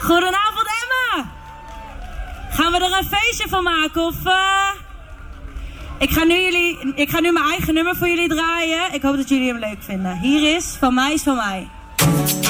Goedenavond Emma! Gaan we er een feestje van maken of... Ik ga nu mijn eigen nummer voor jullie draaien. Ik hoop dat jullie hem leuk vinden. Hier is Van Mij is Van Mij.